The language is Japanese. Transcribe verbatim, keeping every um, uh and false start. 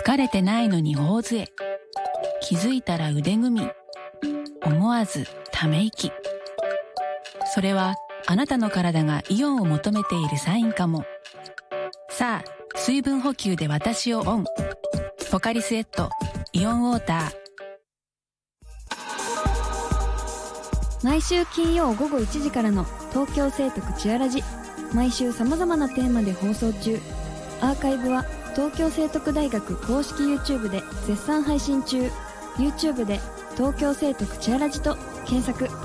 疲れてないのに頬杖。気づいたら腕組み。思わずため息。それはあなたの体がイオンを求めているサインかも。さあ、水分補給で私をオン。ポカリスエットイオンウォーター。 毎週金曜午後いちじからの東京聖徳チアラジ。毎週様々なテーマで放送中。アーカイブは東京聖徳大学公式 YouTube で絶賛配信中。 YouTube で東京聖徳チアラジと検索。